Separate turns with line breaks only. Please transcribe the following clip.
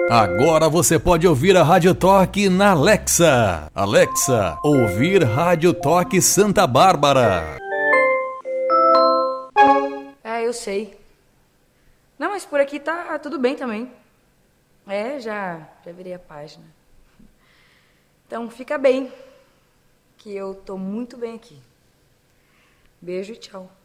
Agora você pode ouvir a Rádio Toque na Alexa. Alexa, ouvir Rádio Toque Santa Bárbara.
Eu sei. Não, mas por aqui tá tudo bem também. Já virei a página. Então fica bem, que eu tô muito bem aqui. Beijo e tchau.